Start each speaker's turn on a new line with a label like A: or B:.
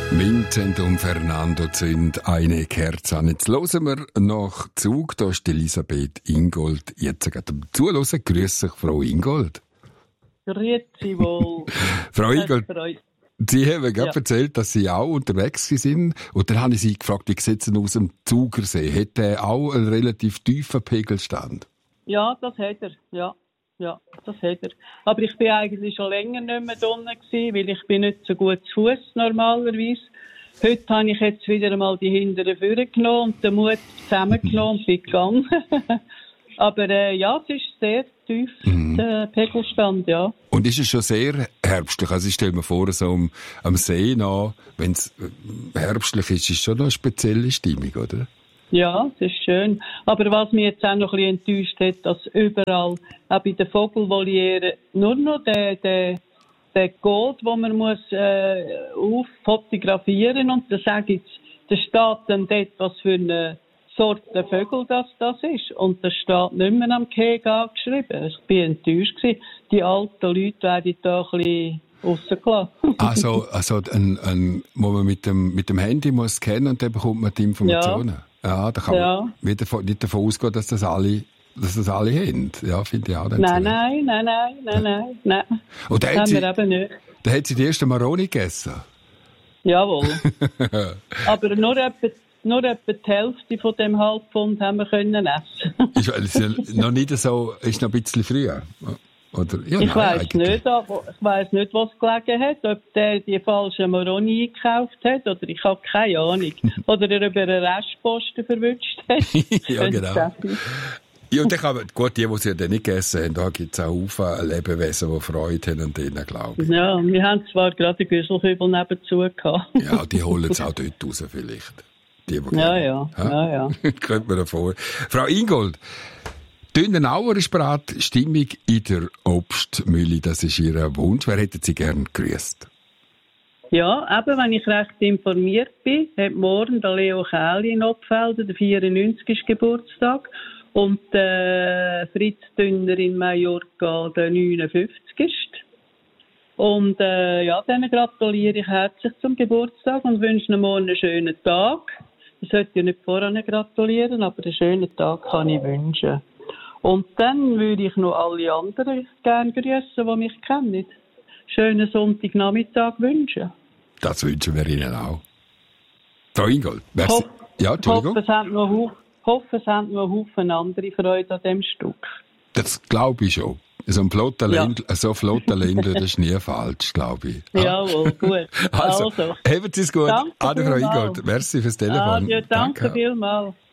A: Vincent und Fernando zünden eine Kerze an. Jetzt hören wir nach Zug. Da ist Elisabeth Ingold. Jetzt gerade zuhören. Grüß dich, Frau Ingold.
B: Grüezi wohl.
A: Frau Ingold, Sie haben gerade erzählt, dass Sie auch unterwegs sind. Und dann habe ich Sie gefragt, wie sieht es denn aus dem Zugersee? Hat der auch einen relativ tiefen Pegelstand?
B: Ja, das hat er. Ja, das hat er. Aber ich bin eigentlich schon länger nicht mehr drinnen gewesen, weil ich bin nicht so gut zu Fuß normalerweise. Heute habe ich jetzt wieder einmal die hinteren Führer genommen und den Mut zusammengenommen und bin gegangen. Aber ja, es ist sehr tief, der Pegelstand, ja.
A: Und ist es schon sehr herbstlich? Also ich stelle mir vor, so am See nach, wenn es herbstlich ist, ist es schon noch eine spezielle Stimmung, oder?
B: Ja, das ist schön. Aber was mich jetzt auch noch ein bisschen enttäuscht hat, dass überall, auch bei den Vogelvolieren, nur noch der Code, den man muss fotografieren und da sage ich, da steht dann dort, was für eine Sorte Vögel das ist. Und das steht nicht mehr am Keg angeschrieben. Ich war enttäuscht gewesen. Die alten Leute werden da ein bisschen rausgelassen. Also wo man mit dem Handy muss scannen und dann bekommt man die Informationen. Ja, da kann man nicht davon ausgehen, dass das alle haben. Ja, finde ich auch nicht. Nein.
A: Und da
B: haben wir eben nicht.
A: Da hat sie die erste Maroni gegessen?
B: Jawohl. Aber nur etwa die Hälfte von dem Halbpfund haben wir können essen.
A: Ist ja noch nicht so, ist noch ein bisschen früher. Oder? Ja,
B: ich weiss nicht, was gelegen hat, ob der die falsche Maroni eingekauft hat, oder ich habe keine Ahnung. Oder er über einen Restposten verwünscht hat.
A: Ja, genau. Ja, und dann kann man, gut, die sie ja dann nicht gegessen haben, da gibt es auch Haufen Lebewesen, die Freude haben an denen, glaube ich.
B: Ja, wir haben zwar gerade den Güsselkübel nebenzu gehabt.
A: Ja, die holen es auch dort raus vielleicht. Die
B: ja.
A: Könnte man da vor. Frau Ingold, Dünenauer ist bereit, Stimmung in der Obstmühle, das ist Ihr Wunsch. Wer hätten Sie gern gegrüßt?
B: Ja, eben, wenn ich recht informiert bin, hat morgen der Leo Kähli in Obfelden, der 94. Geburtstag, und Fritz Dünner in Mallorca, der 59. Und denen gratuliere ich herzlich zum Geburtstag und wünsche ihnen morgen einen schönen Tag. Ich sollte ja nicht vorher gratulieren, aber einen schönen Tag kann ich wünschen. Und dann würde ich noch alle anderen gerne grüßen, die mich kennen. Schönen Sonntagnachmittag wünschen.
A: Das wünschen wir Ihnen auch. Frau Ingold, merci.
B: Entschuldigung. Ich hoffe, es haben noch einen Haufen andere Freude an diesem Stück.
A: Das glaube ich schon. So ein flotter Ländler, das ist nie falsch, glaube ich.
B: Jawohl, gut.
A: Also, haben Sie es gut.
B: Danke
A: Frau Ingold. Merci fürs Telefon.
B: Danke vielmals.